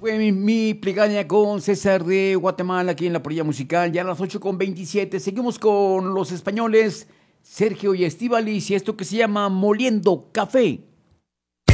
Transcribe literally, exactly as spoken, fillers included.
Fue mi, mi plegaña con César de Guatemala aquí en la Porilla Musical. Ya a las ocho con veintisiete. Seguimos con los españoles Sergio y Estíbaliz y esto que se llama Moliendo Café.